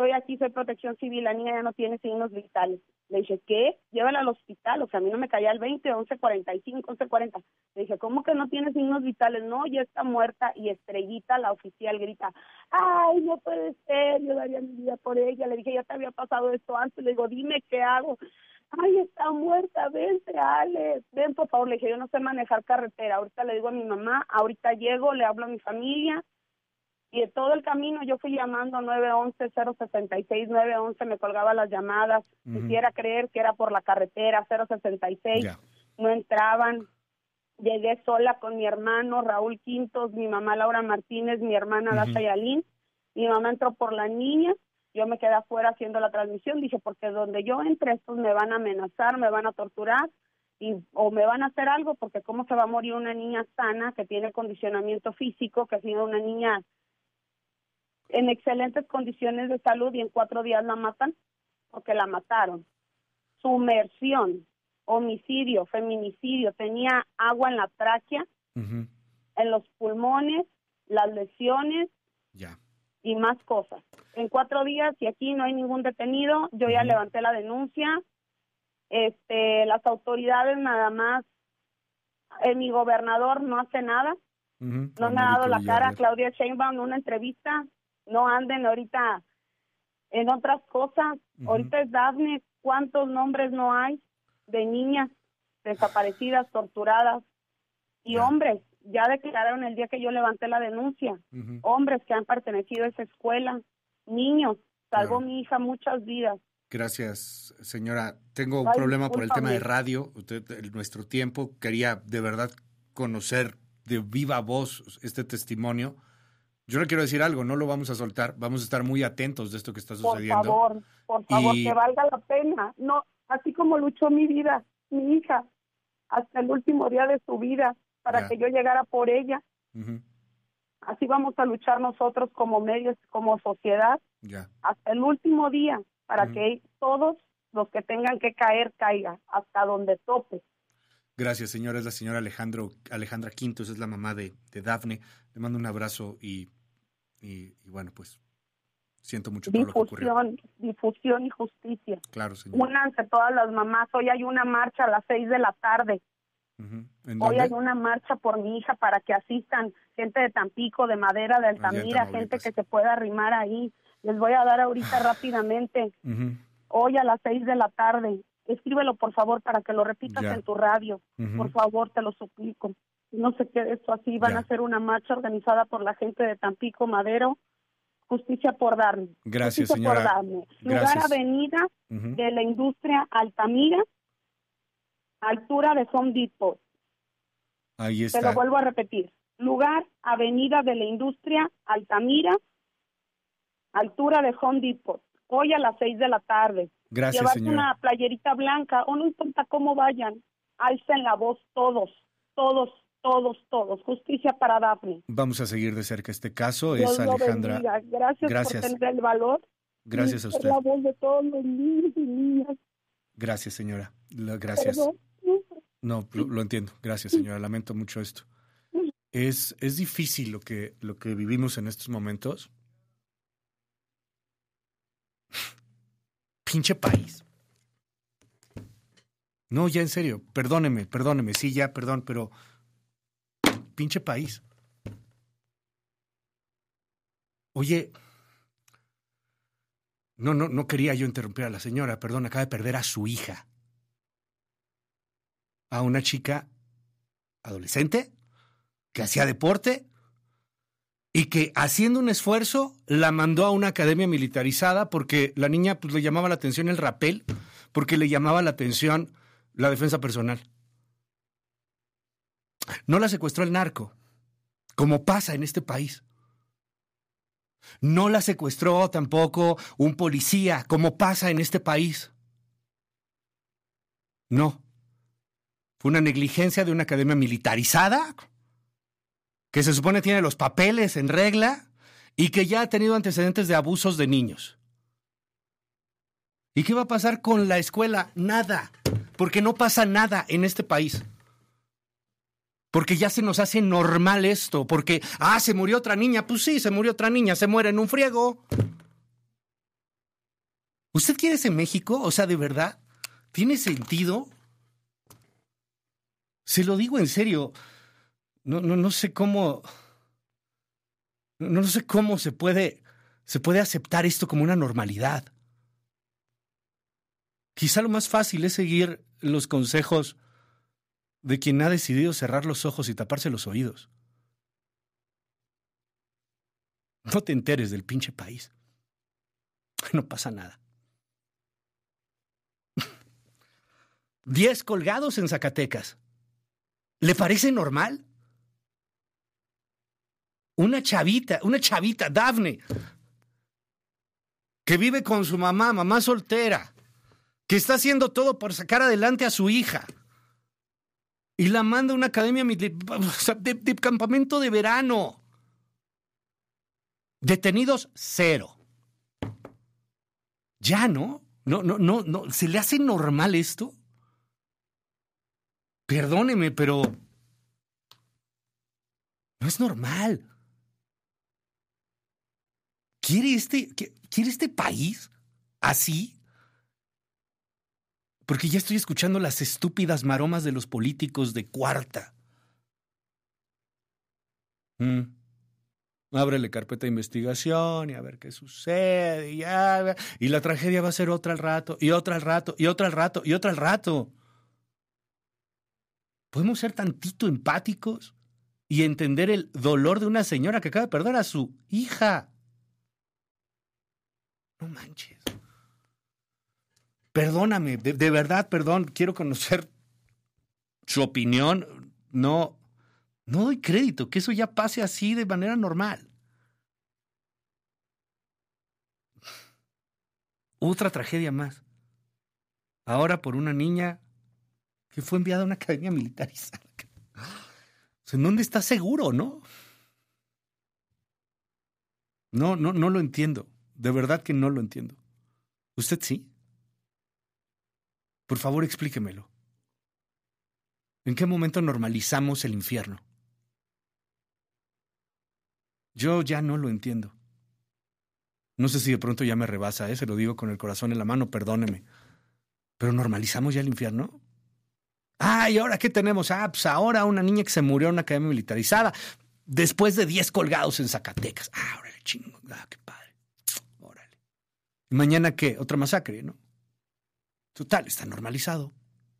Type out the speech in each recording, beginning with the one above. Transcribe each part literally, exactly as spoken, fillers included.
soy aquí, soy protección civil, la niña ya no tiene signos vitales. Le dije, ¿qué? Llévala al hospital, o sea, a mí no me caía el veinte, once cuarenta y cinco, once cuarenta. Le dije, ¿cómo que no tiene signos vitales? No, ya está muerta. Y Estrellita, la oficial, grita, ay, no puede ser, yo daría mi vida por ella. Le dije, ya te había pasado esto antes. Le digo, dime qué hago. Ay, está muerta, vente, Alex, ven por favor. Le dije, yo no sé manejar carretera, ahorita le digo a mi mamá, ahorita llego, le hablo a mi familia. Y de todo el camino yo fui llamando nueve once, cero sesenta y seis, nueve once, me colgaba las llamadas. Uh-huh. Quisiera creer que era por la carretera, cero sesenta y seis, yeah. No entraban. Llegué sola con mi hermano Raúl Quintos, mi mamá Laura Martínez, mi hermana uh-huh. Dasha Yalín. Mi mamá entró por la niña, yo me quedé afuera haciendo la transmisión. Dije, porque donde yo entre, estos me van a amenazar, me van a torturar, y o me van a hacer algo, porque cómo se va a morir una niña sana, que tiene condicionamiento físico, que ha sido una niña en excelentes condiciones de salud, y en cuatro días la matan, porque la mataron. Sumersión, homicidio, feminicidio, tenía agua en la tráquea, uh-huh. en los pulmones, las lesiones, yeah. y más cosas. En cuatro días, y aquí no hay ningún detenido, yo uh-huh. ya levanté la denuncia. Este, las autoridades nada más, eh, mi gobernador no hace nada, uh-huh. no me ha dado la cara. Claudia Sheinbaum en una entrevista, no anden ahorita en otras cosas. Uh-huh. Ahorita es Dafne, ¿cuántos nombres no hay de niñas desaparecidas, torturadas? Y yeah. hombres, ya declararon el día que yo levanté la denuncia, uh-huh. hombres que han pertenecido a esa escuela, niños, salvó claro. mi hija muchas vidas. Gracias, señora. Tengo un Ay, problema por el tema de discúlpame. radio, usted, nuestro tiempo. Quería de verdad conocer de viva voz este testimonio. Yo le quiero decir algo, no lo vamos a soltar, vamos a estar muy atentos de esto que está sucediendo. Por favor, por favor, y... que valga la pena. No, así como luchó mi vida, mi hija, hasta el último día de su vida, para ya. que yo llegara por ella. Uh-huh. Así vamos a luchar nosotros como medios, como sociedad, ya. hasta el último día, para uh-huh. que todos los que tengan que caer, caigan, hasta donde tope. Gracias, señora. Es la señora Alejandro, Alejandra Quintos, es la mamá de, de Dafne. Le mando un abrazo y, y, y bueno, pues siento mucho todo lo que ocurrió. Difusión, difusión y justicia. Claro, señora. Únanse todas las mamás. Hoy hay una marcha a las seis de la tarde. Uh-huh. ¿En Hoy dónde? hay una marcha por mi hija para que asistan gente de Tampico, de Madera, de Altamira, gente que se pueda arrimar ahí. Les voy a dar ahorita rápidamente. Uh-huh. Hoy a las seis de la tarde. Escríbelo, por favor, para que lo repitas ya. en tu radio. Uh-huh. Por favor, te lo suplico. No se quede esto así. Van ya. a hacer una marcha organizada por la gente de Tampico, Madero. Justicia por darme. Gracias, Justicia señora. por darme. Gracias. Lugar Avenida uh-huh. de la Industria Altamira, altura de Home Depot. Ahí está. Te lo vuelvo a repetir. Lugar Avenida de la Industria Altamira, altura de Home Depot. Hoy a las seis de la tarde. Gracias, Llevarte señora. una playerita blanca, o no importa cómo vayan, alcen la voz todos, todos, todos, todos. Justicia para Dafne. Vamos a seguir de cerca este caso. Dios es lo Alejandra. bendiga. Gracias, Gracias por tener el valor. Gracias y a usted. Ser la voz de todos los niños y niñas. Gracias, señora. Gracias. Perdón. No, lo, lo entiendo. Gracias, señora. Lamento mucho esto. Es, es difícil lo que, lo que vivimos en estos momentos. Pinche país. No, ya en serio. Perdóneme, perdóneme. Sí, ya, perdón, pero pinche país. Oye, no, no, no quería yo interrumpir a la señora. Perdón, acaba de perder a su hija. A una chica adolescente que hacía deporte y que, haciendo un esfuerzo, la mandó a una academia militarizada porque la niña pues, le llamaba la atención el rapel, porque le llamaba la atención la defensa personal. No la secuestró el narco, como pasa en este país. No la secuestró tampoco un policía, como pasa en este país. No. Fue una negligencia de una academia militarizada que se supone tiene los papeles en regla y que ya ha tenido antecedentes de abusos de niños. ¿Y qué va a pasar con la escuela? Nada, porque no pasa nada en este país. Porque ya se nos hace normal esto, porque, ah, se murió otra niña. Pues sí, se murió otra niña, se muere en un friego. ¿Usted quiere ese México? O sea, ¿de verdad? ¿Tiene sentido? Se lo digo en serio. No, no, no sé cómo... No, no sé cómo se puede, se puede aceptar esto como una normalidad. Quizá lo más fácil es seguir los consejos de quien ha decidido cerrar los ojos y taparse los oídos. No te enteres del pinche país. No pasa nada. Diez colgados en Zacatecas. ¿Le parece normal? Una chavita, una chavita, Dafne, que vive con su mamá, mamá soltera, que está haciendo todo por sacar adelante a su hija y la manda a una academia de, de, de campamento de verano. Detenidos, cero. Ya, ¿no? No, no, no, no. ¿Se le hace normal esto? Perdóneme, pero no es normal. ¿Quiere este, ¿Quiere este país así? Porque ya estoy escuchando las estúpidas maromas de los políticos de cuarta. Mm. Ábrele carpeta de investigación y a ver qué sucede. Y, ya, y la tragedia va a ser otra al rato, y otra al rato, y otra al rato, y otra al rato. ¿Podemos ser tantito empáticos y entender el dolor de una señora que acaba de perder a su hija? No manches. Perdóname, de, de verdad, perdón, quiero conocer su opinión. No, no doy crédito que eso ya pase así de manera normal. Otra tragedia más. Ahora por una niña que fue enviada a una academia militarizada. O sea, ¿en dónde está seguro, no? No, no, no lo entiendo. De verdad que no lo entiendo. ¿Usted sí? Por favor, explíquemelo. ¿En qué momento normalizamos el infierno? Yo ya no lo entiendo. No sé si de pronto ya me rebasa, ¿eh? Se lo digo con el corazón en la mano, perdóneme. ¿Pero normalizamos ya el infierno? Ah, ¿y ahora qué tenemos? Ah, pues ahora una niña que se murió en una academia militarizada después de diez colgados en Zacatecas. Ah, órale, chingo. Ah, qué padre. Órale. ¿Y mañana qué? Otra masacre, ¿no? Total, está normalizado.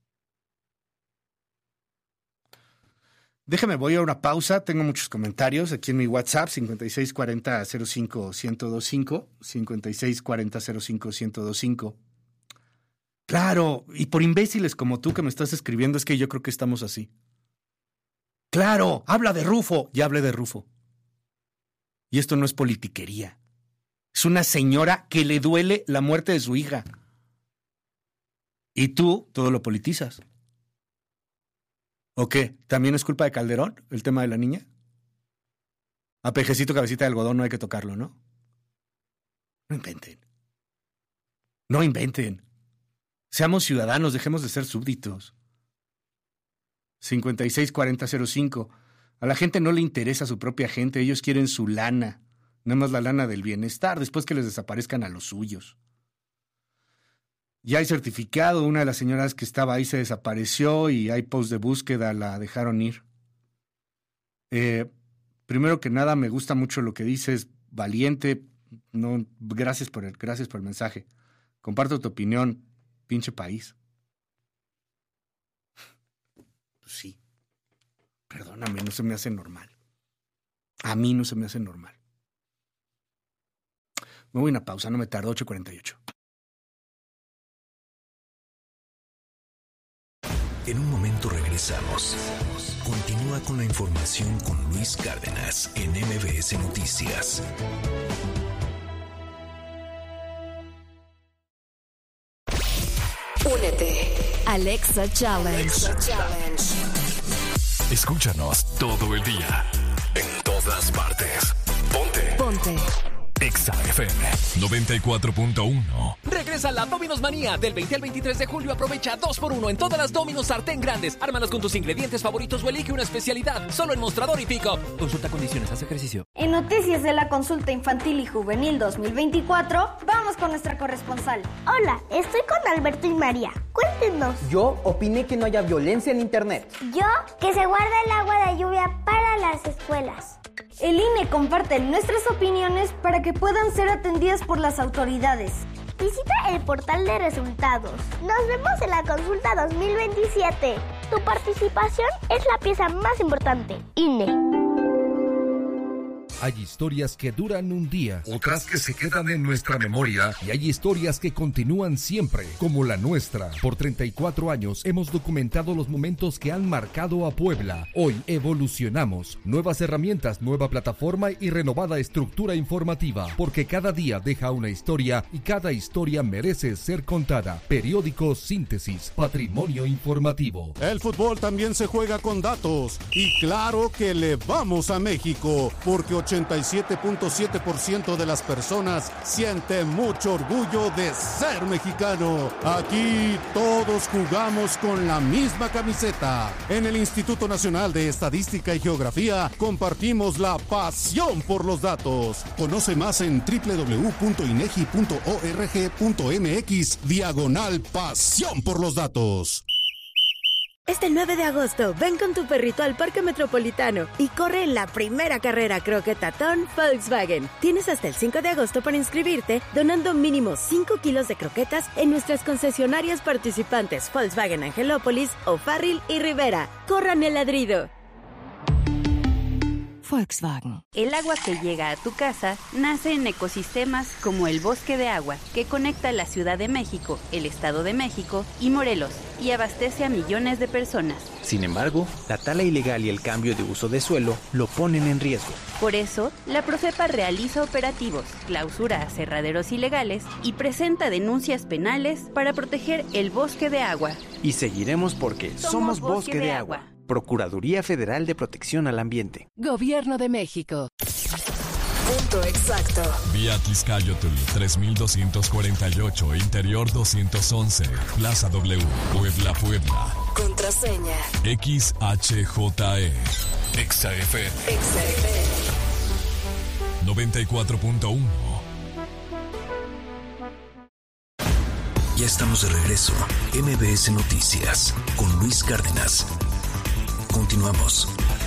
Déjame, voy a una pausa. Tengo muchos comentarios aquí en mi WhatsApp, cincuenta y seis cuarenta cero cinco ciento veinticinco, cincuenta y seis cuarenta cero cinco ciento veinticinco. Claro, y por imbéciles como tú que me estás escribiendo es que yo creo que estamos así. Claro, habla de Rufo. Ya hablé de Rufo. Y esto no es politiquería. Es una señora que le duele la muerte de su hija. Y tú todo lo politizas. ¿O qué? ¿También es culpa de Calderón el tema de la niña? A pejecito cabecita de algodón no hay que tocarlo, ¿no? No inventen. No inventen. Seamos ciudadanos, dejemos de ser súbditos. cincuenta y seis cuarenta cero cinco. A la gente no le interesa su propia gente, ellos quieren su lana. Nada más la lana del bienestar, después que les desaparezcan a los suyos. Ya hay certificado, una de las señoras que estaba ahí se desapareció y hay post de búsqueda, la dejaron ir. Eh, primero que nada, me gusta mucho lo que dices, valiente. No, gracias por el, gracias por el mensaje. Comparto tu opinión, pinche país. Pues sí. Perdóname, no se me hace normal. A mí no se me hace normal. Me voy a una pausa, no me tardo, ocho cuarenta y ocho. En un momento regresamos. Continúa con la información con Luis Cárdenas en M B S Noticias. Únete. Alexa Challenge. Alexa Challenge. Escúchanos todo el día. En todas partes. Ponte. Ponte. Exa F M noventa y cuatro punto uno. Regresa la Domino's Manía. Del veinte al veintitrés de julio aprovecha dos por uno en todas las Domino's sartén grandes. Ármalas con tus ingredientes favoritos o elige una especialidad. Solo en Mostrador y Pico. Consulta condiciones, haz ejercicio. En Noticias de la Consulta Infantil y Juvenil dos mil veinticuatro, vamos con nuestra corresponsal. Hola, estoy con Alberto y María. Cuéntenos. Yo opiné que no haya violencia en internet. Yo, que se guarde el agua de lluvia para las escuelas. El I N E comparte nuestras opiniones para que puedan ser atendidas por las autoridades. Visita el portal de resultados. Nos vemos en la consulta dos mil veintisiete. Tu participación es la pieza más importante. I N E. Hay historias que duran un día, otras que se quedan en nuestra memoria, y hay historias que continúan siempre, como la nuestra. Por treinta y cuatro años hemos documentado los momentos que han marcado a Puebla. Hoy evolucionamos. Nuevas herramientas, nueva plataforma y renovada estructura informativa, porque cada día deja una historia y cada historia merece ser contada. Periódico Síntesis, patrimonio informativo. El fútbol también se juega con datos, y claro que le vamos a México, porque ochenta y siete punto siete por ciento de las personas siente mucho orgullo de ser mexicano. Aquí todos jugamos con la misma camiseta. En el Instituto Nacional de Estadística y Geografía compartimos la pasión por los datos. Conoce más en doble u doble u doble u punto inegi punto org punto mx diagonal pasión por los datos. Este nueve de agosto, ven con tu perrito al Parque Metropolitano y corre en la primera carrera croquetatón Volkswagen. Tienes hasta el cinco de agosto para inscribirte, donando mínimo cinco kilos de croquetas en nuestras concesionarias participantes Volkswagen Angelópolis, O'Farrill y Rivera. ¡Corran el ladrido! Volkswagen. El agua que llega a tu casa nace en ecosistemas como el Bosque de Agua, que conecta la Ciudad de México, el Estado de México y Morelos, y abastece a millones de personas. Sin embargo, la tala ilegal y el cambio de uso de suelo lo ponen en riesgo. Por eso, la Profepa realiza operativos, clausura aserraderos ilegales y presenta denuncias penales para proteger el Bosque de Agua. Y seguiremos porque somos, somos Bosque, Bosque de, de Agua. Agua. Procuraduría Federal de Protección al Ambiente. Gobierno de México. Punto exacto. Vía Tizcayotl tres mil doscientos cuarenta y ocho, Interior doscientos once, Plaza W, Puebla, Puebla. Contraseña. X H J E. Exa F M. Exa F M. noventa y cuatro punto uno. Ya estamos de regreso. M B S Noticias con Luis Cárdenas. Continuamos.